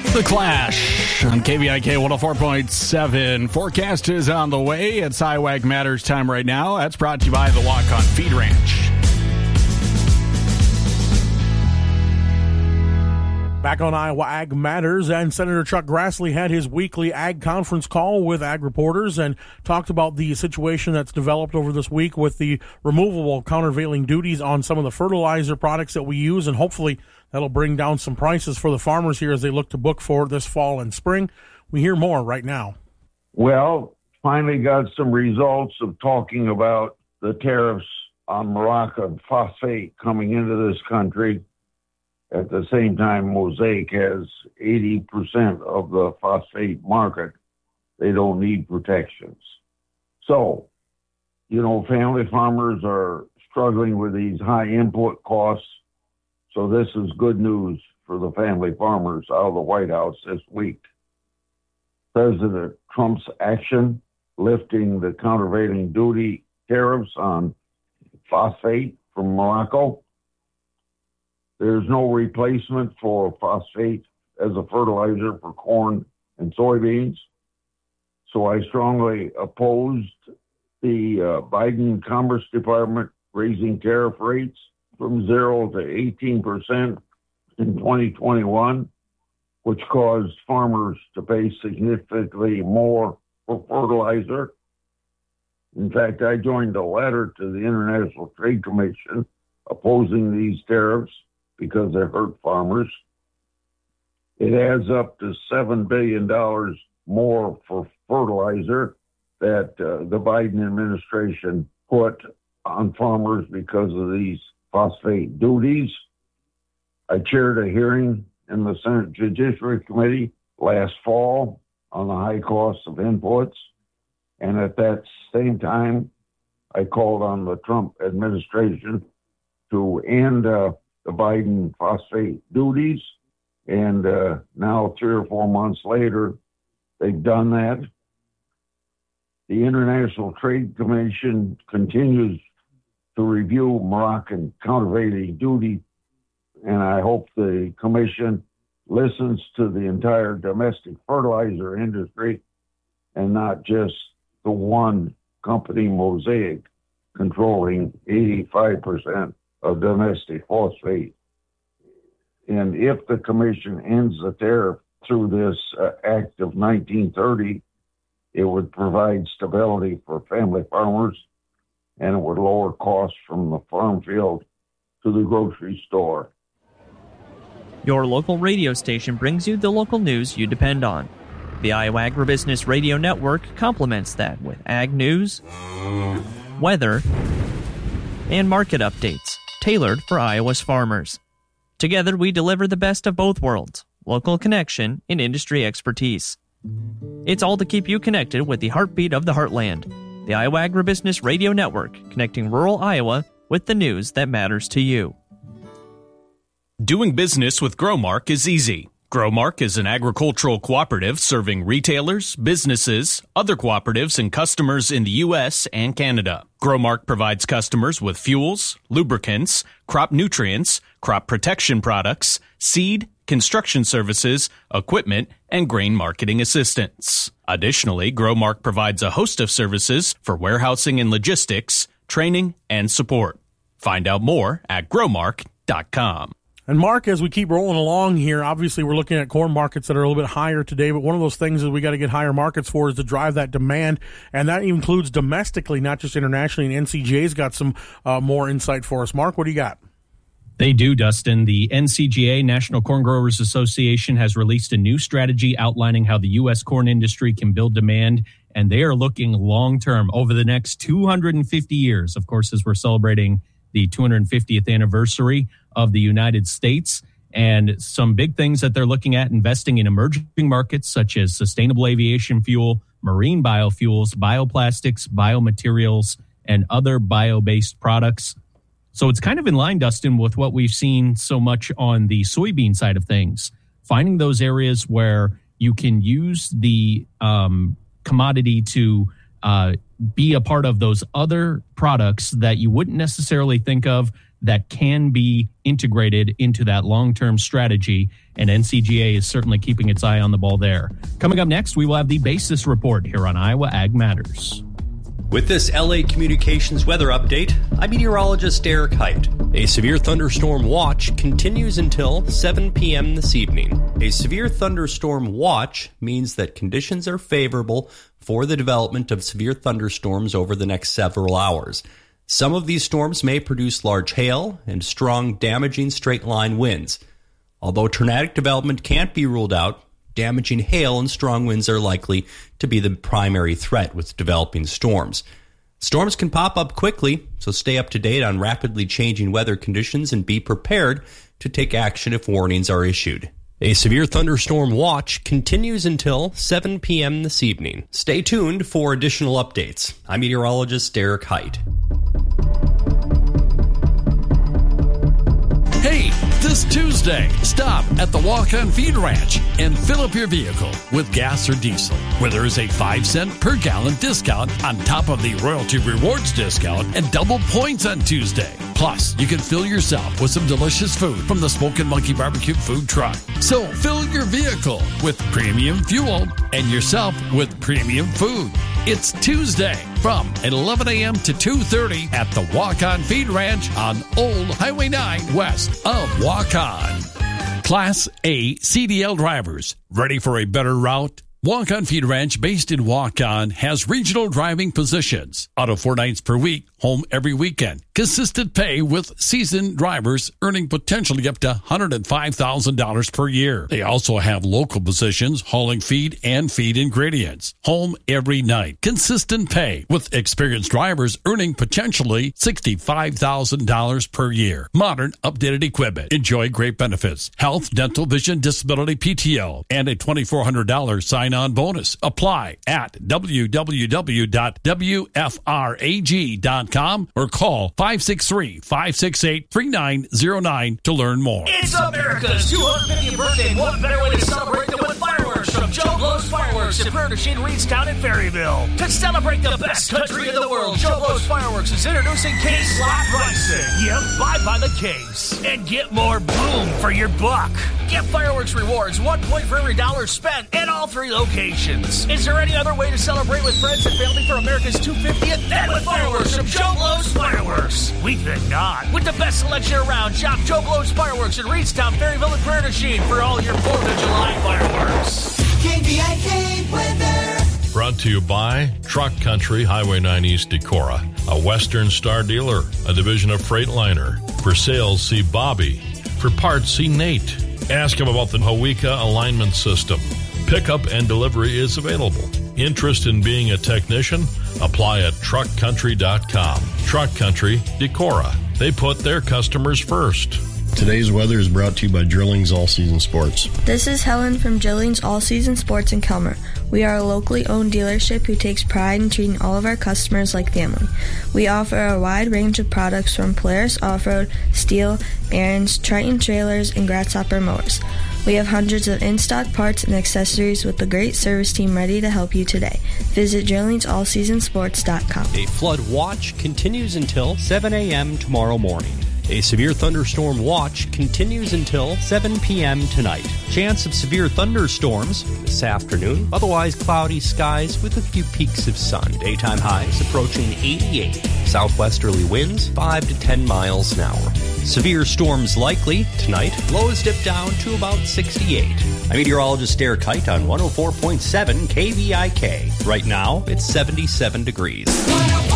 The Clash on KVIK 104.7. Forecast is on the way. It's IWAG Matters time right now. That's brought to you by the Walk-On Feed Ranch. Back on Iowa Ag Matters, and Senator Chuck Grassley had his weekly ag conference call with ag reporters and talked about the situation that's developed over this week with the removable countervailing duties on some of the fertilizer products that we use, and hopefully that'll bring down some prices for the farmers here as they look to book for this fall and spring. We hear more right now. Well, finally got some results of talking about the tariffs on Moroccan phosphate coming into this country. At the same time, Mosaic has 80% of the phosphate market. They don't need protections. So, family farmers are struggling with these high input costs. So this is good news for the family farmers out of the White House this week. President Trump's action lifting the countervailing duty tariffs on phosphate from Morocco. There's no replacement for phosphate as a fertilizer for corn and soybeans. So I strongly opposed the Biden Commerce Department raising tariff rates from 0 to 18% in 2021, which caused farmers to pay significantly more for fertilizer. In fact, I joined a letter to the International Trade Commission opposing these tariffs because they hurt farmers. It adds up to $7 billion more for fertilizer that the Biden administration put on farmers because of these phosphate duties. I chaired a hearing in the Senate Judiciary Committee last fall on the high cost of inputs. And at that same time, I called on the Trump administration to end the Biden phosphate duties. And now 3 or 4 months later, they've done that. The International Trade Commission continues to review Moroccan countervailing duty, and I hope the commission listens to the entire domestic fertilizer industry and not just the one company, Mosaic, controlling 85% of domestic phosphate. And if the commission ends the tariff through this Act of 1930, it would provide stability for family farmers, and it would lower costs from the farm field to the grocery store. Your local radio station brings you the local news you depend on. The Iowa Agribusiness Radio Network complements that with ag news, weather, and market updates tailored for Iowa's farmers. Together, we deliver the best of both worlds, local connection and industry expertise. It's all to keep you connected with the heartbeat of the heartland. The Iowa Agribusiness Radio Network, connecting rural Iowa with the news that matters to you. Doing business with Growmark is easy. Growmark is an agricultural cooperative serving retailers, businesses, other cooperatives, and customers in the U.S. and Canada. Growmark provides customers with fuels, lubricants, crop nutrients, crop protection products, seed, construction services, equipment, and grain marketing assistance. Additionally, Growmark provides a host of services for warehousing and logistics, training, and support. Find out more at growmark.com. And Mark, as we keep rolling along here, obviously we're looking at corn markets that are a little bit higher today, but one of those things that we got to get higher markets for is to drive that demand, and that includes domestically, not just internationally, and NCGA's got some more insight for us. Mark, what do you got? They do, Dustin. The NCGA, National Corn Growers Association, has released a new strategy outlining how the U.S. corn industry can build demand, and they are looking long-term over the next 250 years, of course, as we're celebrating the 250th anniversary of the United States, and some big things that they're looking at: investing in emerging markets such as sustainable aviation fuel, marine biofuels, bioplastics, biomaterials, and other bio-based products. So it's kind of in line, Dustin, with what we've seen so much on the soybean side of things, finding those areas where you can use the commodity to be a part of those other products that you wouldn't necessarily think of that can be integrated into that long-term strategy, and NCGA is certainly keeping its eye on the ball there. Coming up next, we will have the Basis Report here on Iowa Ag Matters. With this LA Communications weather update, I'm meteorologist Derek Height. A severe thunderstorm watch continues until 7 p.m. this evening. A severe thunderstorm watch means that conditions are favorable for the development of severe thunderstorms over the next several hours. Some of these storms may produce large hail and strong, damaging straight-line winds. Although tornadic development can't be ruled out, damaging hail and strong winds are likely to be the primary threat with developing storms. Storms can pop up quickly, so stay up to date on rapidly changing weather conditions and be prepared to take action if warnings are issued. A severe thunderstorm watch continues until 7 p.m. this evening. Stay tuned for additional updates. I'm meteorologist Derek Height. Hey, this Tuesday, stop at the Walk-On Feed Ranch and fill up your vehicle with gas or diesel, where there is a 5-cent per gallon discount on top of the Royalty Rewards discount and double points on Tuesday. Plus, you can fill yourself with some delicious food from the Smokin' Monkey Barbecue food truck. So fill your vehicle with premium fuel and yourself with premium food. It's Tuesday from 11 a.m. to 2:30 at the Walk-On Feed Ranch on Old Highway 9 west of Walk-On. Class A CDL drivers, ready for a better route? Walk-On Feed Ranch, based in Walk-On, has regional driving positions. Auto 4 nights per week, home every weekend. Consistent pay with seasoned drivers earning potentially up to $105,000 per year. They also have local positions hauling feed and feed ingredients. Home every night. Consistent pay with experienced drivers earning potentially $65,000 per year. Modern, updated equipment. Enjoy great benefits. Health, dental, vision, disability, PTO, and a $2,400 sign-on bonus. Apply at www.wfrag.com or call 563-568-3909 to learn more. It's America's 250th birthday. What better way to celebrate than with fireworks from Joe Blow's Fireworks in Prairie du Chien, Reedstown, and Perryville. To celebrate the best country in the world, Joe Blow's Fireworks is introducing case slot pricing. Yep, buy by the case and get more boom for your buck. Get fireworks rewards, 1 point for every dollar spent at all 3 locations. Is there any other way to celebrate with friends and family for America's 250th than with fireworks from Joe Blow's Fireworks? We think not. With the best selection around, shop Joe Blow's Fireworks in Reedstown, Perryville, and Prairie du Chien for all your 4th of July fireworks. KVIK weather. Brought to you by Truck Country, Highway 9 East Decorah, a Western Star dealer, a division of Freightliner. For sales, see Bobby. For parts, see Nate. Ask him about the Hawika alignment system. Pickup and delivery is available. Interest in being a technician? Apply at truckcountry.com. Truck Country, Decorah. They put their customers first. Today's weather is brought to you by Drillings All Season Sports. This is Helen from Drillings All Season Sports in Kelmer. We are a locally owned dealership who takes pride in treating all of our customers like family. We offer a wide range of products from Polaris Off-Road, Steel, Aaron's, Triton trailers, and Grasshopper mowers. We have hundreds of in-stock parts and accessories with a great service team ready to help you today. Visit DrillingsAllSeasonSports.com. A flood watch continues until 7 a.m. tomorrow morning. A severe thunderstorm watch continues until 7 p.m. tonight. Chance of severe thunderstorms this afternoon. Otherwise cloudy skies with a few peaks of sun. Daytime highs approaching 88. Southwesterly winds 5 to 10 miles an hour. Severe storms likely tonight. Lows dip down to about 68. I'm meteorologist Derek Height on 104.7 KVIK. Right now, it's 77 degrees.